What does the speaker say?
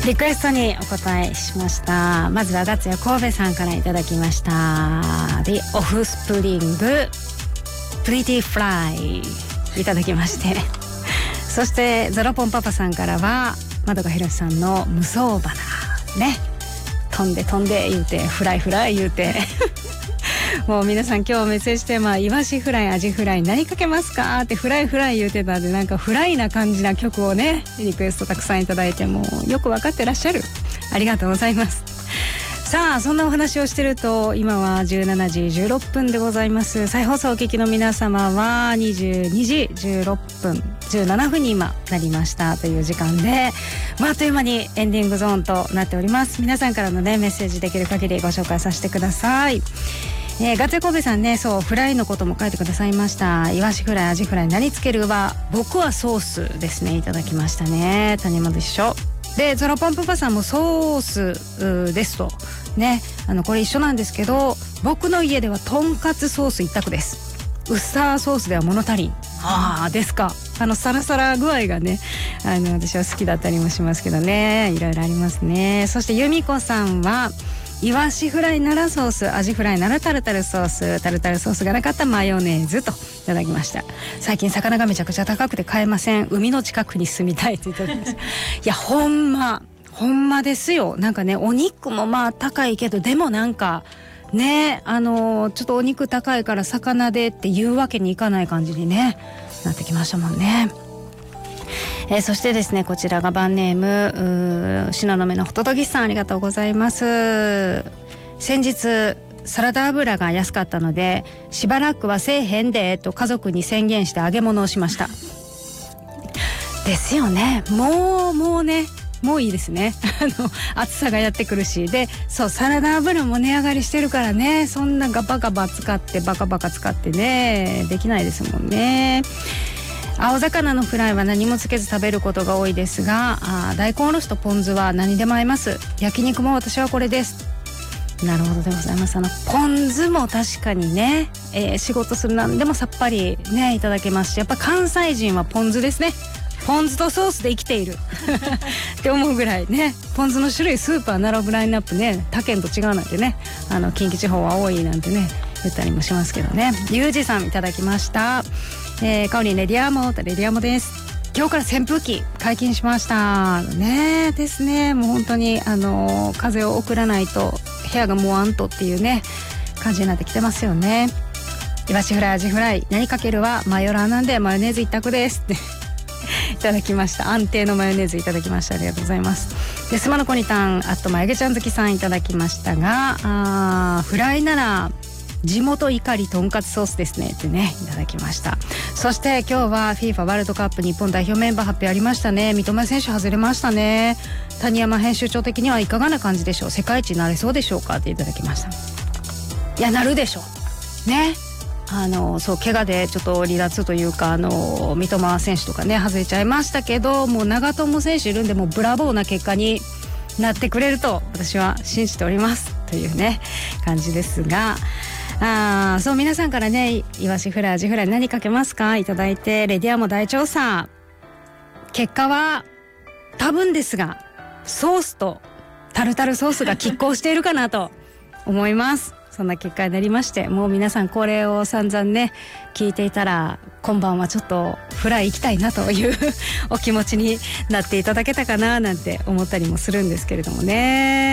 リクエストにお答えしました。まずはガッツや神戸さんからいただきました。The Offspring Pretty Fly いただきまして、そしてゾロポンパパさんからはまどかひろしさんの無双花ね、飛んで飛んで言うてフライフライ言うてもう皆さん今日メッセージテーマイワシフライアジフライ何かけますかってフライフライ言うてたんで、なんかフライな感じな曲をねリクエストたくさんいただいて、もうよく分かってらっしゃる、ありがとうございます。さあそんなお話をしてると今は17時16分でございます。再放送をお聞きの皆様は22時16分17分に今なりましたという時間で、あっという間にエンディングゾーンとなっております。皆さんからのねメッセージできる限りご紹介させてください。ガツヤ神戸さんね、そうフライのことも書いてくださいました。イワシフライアジフライ何つけるは僕はソースですね、いただきましたね。谷本一緒で、ゾロポンプパさんもソースですとね、これ一緒なんですけど、僕の家ではとんかつソース一択です。ウスターソースでは物足りん。ああですか。サラサラ具合がね、私は好きだったりもしますけどね、いろいろありますね。そして由美子さんはイワシフライならソース、アジフライならタルタルソース、タルタルソースがなかったマヨネーズといただきました。最近魚がめちゃくちゃ高くて買えません。海の近くに住みたいといただきました。いやほんまですよ。なんかね、お肉もまあ高いけど、でもなんかね、ちょっとお肉高いから魚でっていうわけにいかない感じにねなってきましたもんね。そしてですね、こちらがバンネーム東雲のホトトギスさん、ありがとうございます。先日サラダ油が安かったのでしばらくはせえへんでと家族に宣言して揚げ物をしました。ですよね。もうね、もういいですね。暑さがやってくるし、でそうサラダ油も値上がりしてるからね、そんなガバガバ使ってバカバカ使ってねできないですもんね。青魚のフライは何もつけず食べることが多いですが、大根おろしとポン酢は何でも合います。焼肉も私はこれです。なるほどでございます。ポン酢も確かにね、仕事するなんでもさっぱりねいただけますし、やっぱ関西人はポン酢ですね。ポン酢とソースで生きているって思うぐらいね、ポン酢の種類スーパー並ぶラインナップね、他県と違うなんてね、近畿地方は多いなんてね言ったりもしますけどね。ゆうじさんいただきました。かおりんレディアモです。今日から扇風機解禁しましたね。ですね、もう本当に風を送らないと部屋がもわんとっていうね感じになってきてますよね。イワシフライアジフライ何かけるはマヨラーなんでマヨネーズ一択ですっていただきました。安定のマヨネーズいただきました。ありがとうございます。でスマのコニタン眉毛ちゃん好きさんいただきましたが、フライなら地元怒りとんかつソースですねってねいただきました。そして今日は FIFA ワールドカップ日本代表メンバー発表ありましたね。三笘選手外れましたね。谷山編集長的にはいかがな感じでしょう。世界一になれそうでしょうかっていただきました。いやなるでしょうね。そう怪我でちょっと離脱というか三笘選手とかね外れちゃいましたけど、もう長友選手いるんでもうブラボーな結果になってくれると私は信じておりますというね感じですが、そう皆さんからねイワシフライアジフライ何かけますかいただいて、レディアも大調査、結果は多分ですがソースとタルタルソースが拮抗しているかなと思います。そんな結果になりまして、もう皆さんこれを散々ね聞いていたら今晩はちょっとフライ行きたいなというお気持ちになっていただけたかななんて思ったりもするんですけれどもね。